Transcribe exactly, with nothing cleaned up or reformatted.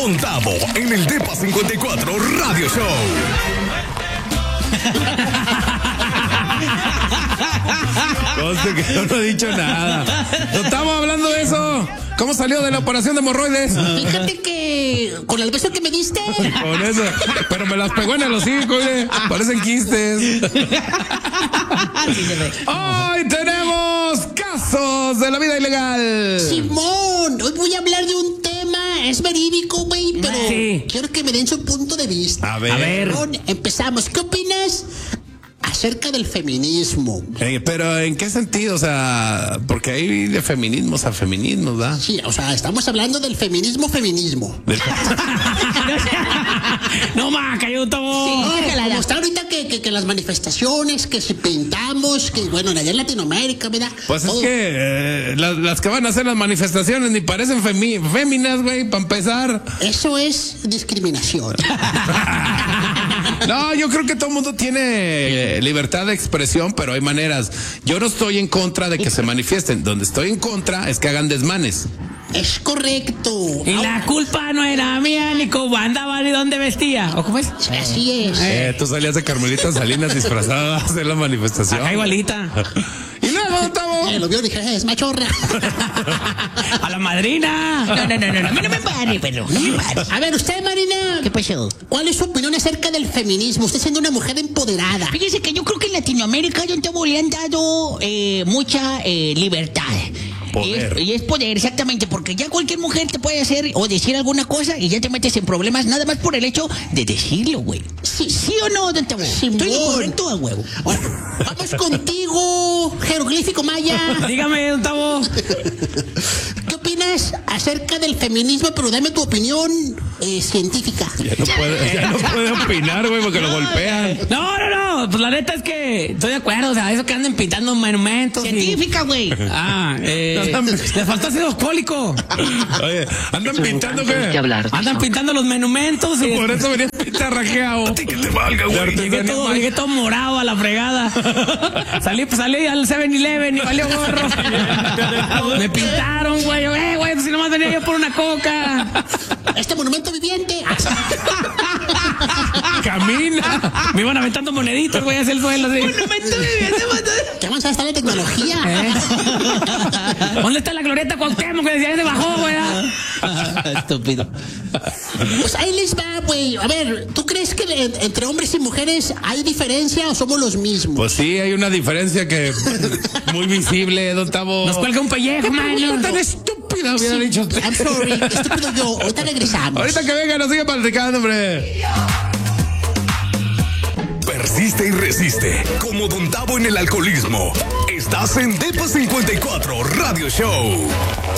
Don Tavo en el Depa cincuenta y cuatro Radio Show. Conste que yo no he dicho nada. No estamos hablando de eso. ¿Cómo salió de la operación de hemorroides? Fíjate que con el beso que me diste. Con eso. Pero me las pegó en el hocico, oye. Parecen quistes. Hoy tenemos casos de la vida ilegal. Simón, hoy voy a hablar de un tema, es verídico, güey, pero sí. Quiero que me den su punto de vista. A ver. A ver. Empezamos. ¿Qué opinas acerca del feminismo? Eh, pero ¿en qué sentido? O sea, porque hay de feminismos a feminismos, ¿verdad? Sí, o sea, estamos hablando del feminismo feminismo. Del... No más, cayó todo. Sí, como está ahorita que, que, que las manifestaciones, que si pintamos, que bueno, allá en Latinoamérica, ¿verdad? Pues todo. Es que eh, las, las que van a hacer las manifestaciones ni parecen femi féminas, güey, para empezar. Eso es discriminación. No, yo creo que todo el mundo tiene libertad de expresión, pero hay maneras. Yo no estoy en contra de que se manifiesten. Donde estoy en contra es que hagan desmanes. Es correcto. Y la culpa no era mía, ni cómo andaba, ni dónde vestía. ¿O cómo es? Así es. Eh, tú salías de Carmelita Salinas disfrazada a hacer la manifestación. Acá igualita. Y luego estamos. Eh, lo vio, dije, es machorra. A la madrina. No, no, no, no, a mí no me pare, pero no me pare. A ver, usted, Marina. ¿Qué pasó? ¿Cuál es su opinión acerca del feminismo? Usted siendo una mujer empoderada. Fíjese que yo creo que en Latinoamérica le han dado eh, mucha eh, libertad. Poder. Y es, y es poder, exactamente, porque ya cualquier mujer te puede hacer o decir alguna cosa y ya te metes en problemas nada más por el hecho de decirlo, güey. ¿Sí, sí o no, don Tavo? Sí, estoy lo correcto a huevo. Ahora, vamos contigo, jeroglífico maya. Dígame, don Tavo. ¿Qué opinas acerca del feminismo? Pero dame tu opinión eh, científica. Ya no puede, ya no puede opinar, güey, porque lo golpean. No, no, no. Pues la neta es que estoy de acuerdo. O sea, eso que anden pintando monumentos. Científica, güey. Y... Ah, eh. Les faltó ácido alcohólico. Oye, andan pintando qué? Andan pintando los monumentos. Y por eso venías pintarrajeado. A ti que te valga, güey. Llegué todo, llegué todo morado a la fregada. Salí, pues salí al seven eleven y valió gorro. Me pintaron, güey. Eh, güey, pues si nomás venía yo por una coca. Este monumento viviente. Camina. Me iban aventando moneditos, güey, hacia el suelo. Así. Monumento viviente. ¿Qué avanzada está la tecnología? ¿Eh? ¿Dónde está la glorieta Cuauhtémoc que decía, se bajó, güey? Estúpido. Pues ahí les va, güey. A ver, ¿tú crees que de, entre hombres y mujeres hay diferencia o somos los mismos? Pues sí, hay una diferencia que muy visible, don Tavo. Nos cuelga un pellejo, mano. Tan estúpida, hubiera Sí, dicho usted. I'm sorry, estúpido yo. Ahorita regresamos. Ahorita que venga, nos sigue platicando, hombre. Persiste y resiste. Como Don Tavo en el alcoholismo. Estás en Depa cincuenta y cuatro Radio Show.